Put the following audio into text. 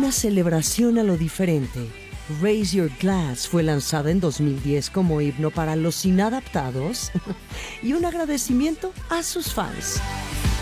una celebración a lo diferente, Raise Your Glass fue lanzada en 2010 como himno para los inadaptados y un agradecimiento a sus fans.